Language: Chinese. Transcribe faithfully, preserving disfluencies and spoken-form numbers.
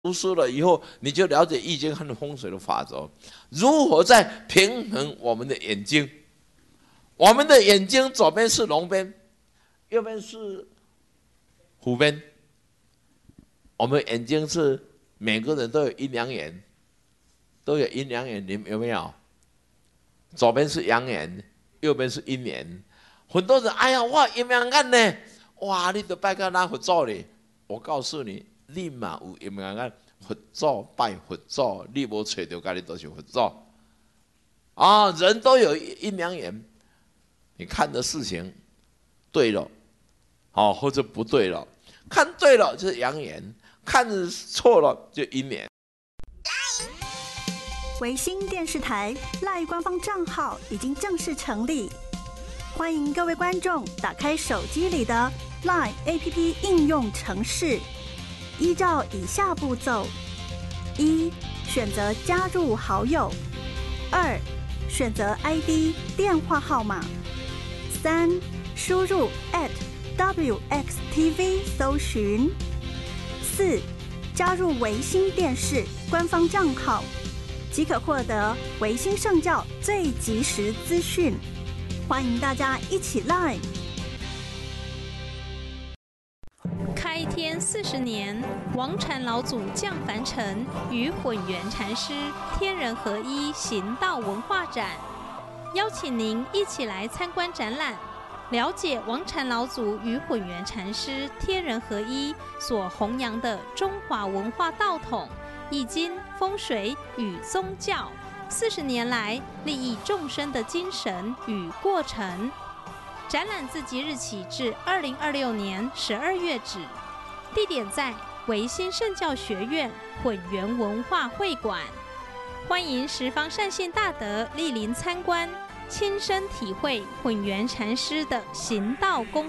读书了以后，你就了解易经和风水的法则，如何在平衡我们的眼睛。我们的眼睛左边是龙边，右边是虎边。我们眼睛是每个人都有阴阳眼，都有阴阳眼，你们有没有？左边是阳眼，右边是阴眼。很多人哎呀，我阴阳眼呢，哇，你都拜个哪佛祖呢？我告诉你。你嘛有阴阳眼，佛祖拜佛祖，你无找到家己都是佛祖。啊，人都有阴阳眼，你看的事情对了，好、哦、或者不对了，看对了就是阳眼，看错了就阴眼。 维新电视台 LINE 官方账号已经正式成立，欢迎各位观众打开手机里的 LINE A P P 应用程式。依照以下步骤：一、选择加入好友；二、选择 I D 电话号码；三、输入 at W X T V 搜寻；四、加入维新电视官方账号，即可获得维新圣教最及时资讯。欢迎大家一起 LINE。 开天四十年，王禅老祖降凡尘，与混元禅师天人合一行道文化展，邀请您一起来参观展览，了解王禅老祖与混元禅师天人合一所弘扬的中华文化道统、易经、风水与宗教四十年来利益众生的精神与过程。展览自即日起至二零二六年十二月止，地点在维新圣教学院混元文化会馆。欢迎十方善信大德莅临参观，亲身体会混元禅师的行道功